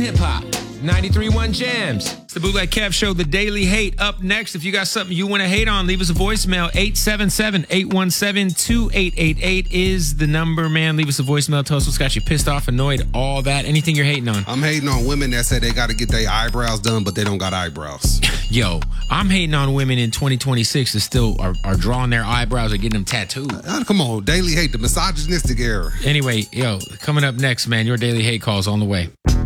Hip Hop, 93.1 Jams. It's the Bootleg Kev Show, the Daily Hate. Up next, if you got something you want to hate on, leave us a voicemail. 877-817-2888 is the number, man. Leave us a voicemail. Tell us what's got you pissed off, annoyed, all that. Anything you're hating on. I'm hating on women that say they got to get their eyebrows done, but they don't got eyebrows. Yo, I'm hating on women in 2026 that still are drawing their eyebrows or getting them tattooed. Come on, Daily Hate, the misogynistic era. Anyway, yo, coming up next, man, your Daily Hate call's on the way.